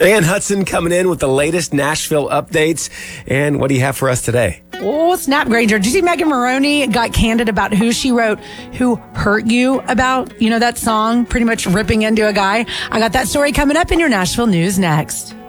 Ann Hudson coming in with the latest Nashville updates. And what do you have for us today? Oh, snap, Granger. Did you see Megan Maroney got candid about who she wrote Who Hurt You about? You know that song, pretty much ripping into a guy? I got that story coming up in your Nashville news next.